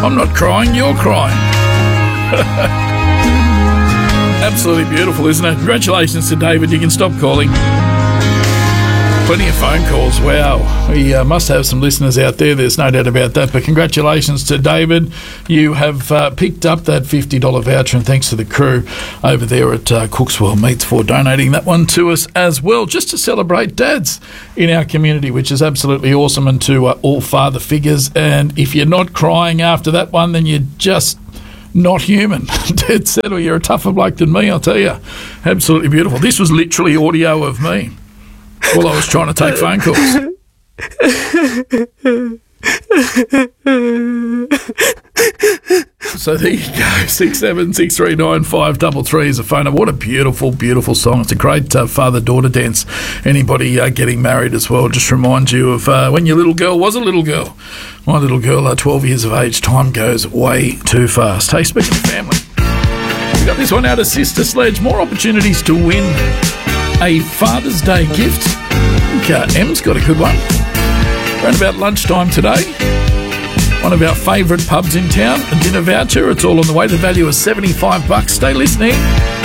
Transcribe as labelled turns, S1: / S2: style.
S1: I'm not crying, you're crying. Absolutely beautiful, isn't it? Congratulations to David. You can stop calling. Plenty of phone calls. Wow. We must have some listeners out there. There's no doubt about that. But congratulations to David. You have picked up that $50 voucher, and thanks to the crew over there at Cookswell Meats for donating that one to us as well, just to celebrate dads in our community, which is absolutely awesome, and to all father figures. And if you're not crying after that one, then you're just not human. Dead set, or you're a tougher bloke than me, I'll tell you. Absolutely beautiful. This was literally audio of me while I was trying to take phone calls. So there you go. 67639533 is a phone number. What a beautiful, beautiful song. It's a great father-daughter dance. Anybody getting married as well, just remind you of when your little girl was a little girl. My little girl, 12 years of age. Time goes way too fast. Hey, speaking of family, we got this one out of Sister Sledge. More opportunities to win a Father's Day gift. I think Em's got a good one. Around about lunchtime today, one of our favourite pubs in town, a dinner voucher. It's all on the way. The value is $75. Stay listening.